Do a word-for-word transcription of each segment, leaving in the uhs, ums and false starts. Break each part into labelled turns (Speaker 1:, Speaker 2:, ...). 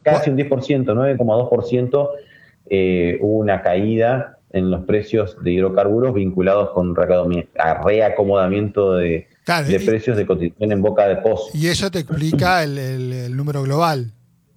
Speaker 1: casi un diez por ciento, nueve coma dos por ciento, eh, hubo una caída en los precios de hidrocarburos vinculados con reacomodamiento de,
Speaker 2: claro,
Speaker 1: de
Speaker 2: y,
Speaker 1: precios de cotización en boca de pozo.
Speaker 2: Y eso te explica el, el, el número global.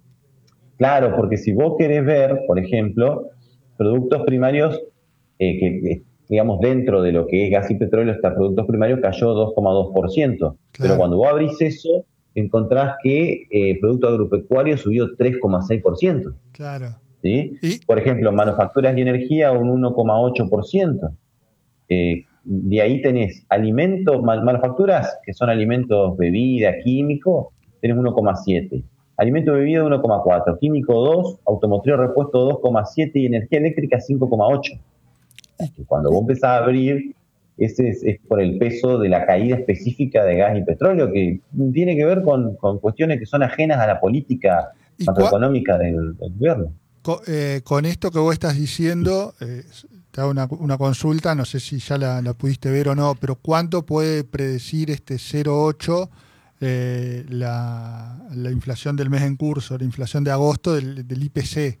Speaker 1: Claro, porque si vos querés ver, por ejemplo, productos primarios, eh, que digamos dentro de lo que es gas y petróleo, hasta productos primarios cayó dos coma dos por ciento.
Speaker 2: Claro.
Speaker 1: Pero cuando vos abrís eso, encontrás que eh, producto agropecuario subió tres coma seis por ciento.
Speaker 2: Claro.
Speaker 1: ¿Sí?
Speaker 2: ¿Y?
Speaker 1: Por ejemplo, manufacturas y energía un uno coma ocho por ciento. Eh, de ahí tenés alimentos, manufacturas que son alimentos, bebida, químico, tenés uno coma siete. Alimento bebida uno coma cuatro, químico dos, automotriz repuesto dos coma siete y energía eléctrica cinco coma ocho. Cuando vos empezás a abrir, ese es, es por el peso de la caída específica de gas y petróleo, que tiene que ver con, con cuestiones que son ajenas a la política macroeconómica del, del gobierno.
Speaker 2: Con, eh, con esto que vos estás diciendo, eh, te hago una, una consulta, no sé si ya la, la pudiste ver o no, pero ¿cuánto puede predecir este cero coma ocho eh, la, la inflación del mes en curso, la inflación de agosto del, del I P C?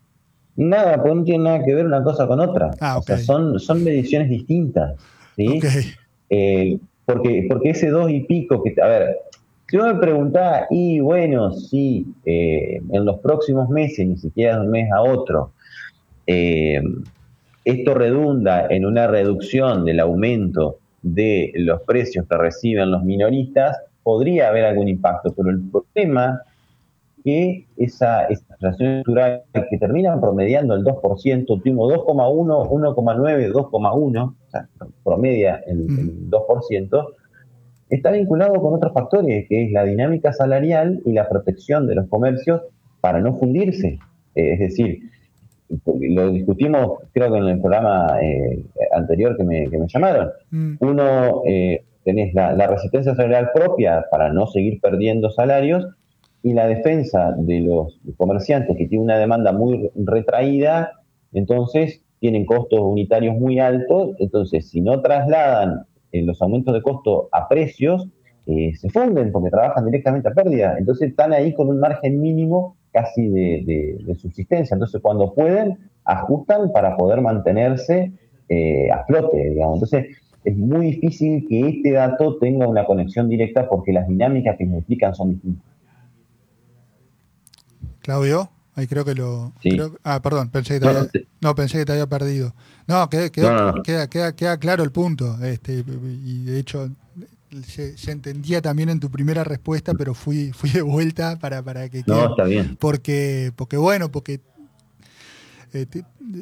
Speaker 1: Nada, pues no tiene nada que ver una cosa con otra.
Speaker 2: Ah,
Speaker 1: o
Speaker 2: okay.
Speaker 1: sea, son, son mediciones distintas, ¿sí?
Speaker 2: Okay.
Speaker 1: Eh, porque, porque ese dos y pico, que, a ver, si uno me preguntaba, y bueno, sí, eh, en los próximos meses, ni siquiera de un mes a otro, eh, esto redunda en una reducción del aumento de los precios que reciben los minoristas, podría haber algún impacto, pero el problema que esa, esa inflación estructural que termina promediando el dos por ciento, tuvimos dos coma uno, uno coma nueve, dos coma uno, o sea, promedia el, el dos por ciento, está vinculado con otros factores, que es la dinámica salarial y la protección de los comercios para no fundirse. Eh, es decir, lo discutimos creo que en el programa eh, anterior que me, que me llamaron. Mm. Uno, eh, tenés la, la resistencia salarial propia para no seguir perdiendo salarios, y la defensa de los comerciantes que tienen una demanda muy retraída, entonces tienen costos unitarios muy altos, entonces si no trasladan eh, los aumentos de costo a precios, eh, se funden porque trabajan directamente a pérdida, entonces están ahí con un margen mínimo casi de, de, de subsistencia, entonces cuando pueden, ajustan para poder mantenerse eh, a flote, digamos. Entonces es muy difícil que este dato tenga una conexión directa porque las dinámicas que me explican son distintas.
Speaker 2: Claudio, ahí creo que lo...
Speaker 1: Sí.
Speaker 2: Creo, ah, perdón, pensé que te había, no, pensé que te había perdido. No, quedó, quedó, no, no. Queda, queda, queda claro el punto. Este, y de hecho, se, se entendía también en tu primera respuesta, pero fui, fui de vuelta para, para que quede.
Speaker 1: No, está bien.
Speaker 2: Porque, porque bueno, porque... Eh, te,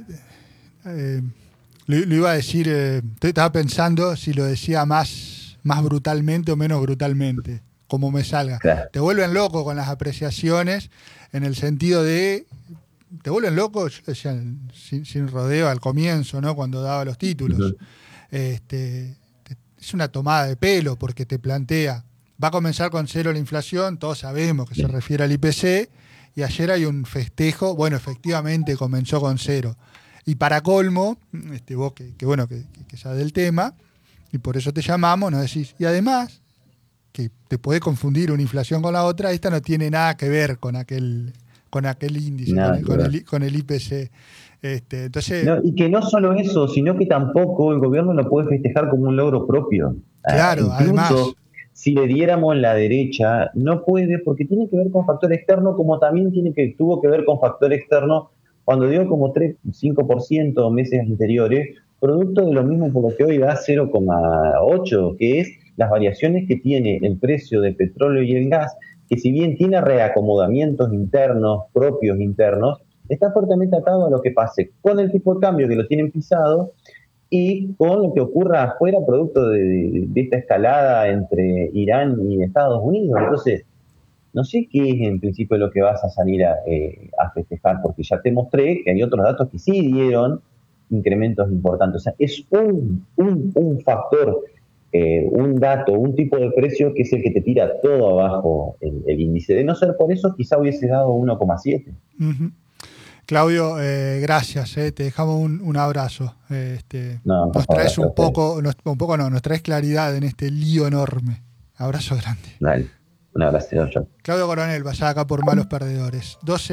Speaker 2: eh, lo, lo iba a decir, eh, estaba pensando si lo decía más, más brutalmente o menos brutalmente, como me salga. Claro. Te vuelven loco con las apreciaciones, en el sentido de, te vuelven loco, yo decía, sin, sin rodeo al comienzo, ¿no? Cuando daba los títulos. Uh-huh. Este, es una tomada de pelo porque te plantea, va a comenzar con cero la inflación, todos sabemos que se refiere al I P C, y ayer hay un festejo, bueno, efectivamente comenzó con cero. Y para colmo, este, vos que, que bueno, que, que sabes del tema, y por eso te llamamos, nos decís, y además, que te puede confundir una inflación con la otra, esta no tiene nada que ver con aquel, con aquel índice, nada, con, el, con, el, con el I P C. Este, entonces,
Speaker 1: no, y que no solo eso, sino que tampoco el gobierno lo puede festejar como un logro propio.
Speaker 2: Claro,
Speaker 1: ah,
Speaker 2: además.
Speaker 1: Si le diéramos la derecha, no puede, porque tiene que ver con factor externo, como también tiene que, tuvo que ver con factor externo cuando dio como tres, cinco por ciento meses anteriores, producto de lo mismo por lo que hoy da cero coma ocho, que es las variaciones que tiene el precio del petróleo y el gas, que si bien tiene reacomodamientos internos, propios internos, está fuertemente atado a lo que pase con el tipo de cambio que lo tienen pisado y con lo que ocurra afuera producto de, de, de esta escalada entre Irán y Estados Unidos. Entonces, no sé qué es en principio lo que vas a salir a, eh, a festejar, porque ya te mostré que hay otros datos que sí dieron incrementos importantes. O sea, es un, un, un factor, eh, un dato, un tipo de precio que es el que te tira todo abajo el, el índice. De no ser por eso, quizá hubiese dado uno coma siete.
Speaker 2: Uh-huh. Claudio, eh, gracias, eh, te dejamos un, un abrazo. Este, no, nos traes un poco, nos, un poco no, nos traes claridad en este lío enorme. Abrazo grande.
Speaker 1: Dale, un abrazo. Yo.
Speaker 2: Claudio Coronel, vaya acá por Malos Perdedores. doce